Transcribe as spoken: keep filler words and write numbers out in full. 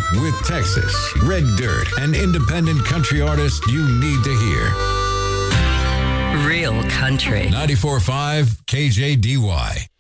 with Texas, Red Dirt, and independent country artists you need to hear. Real country. ninety-four point five K J D Y.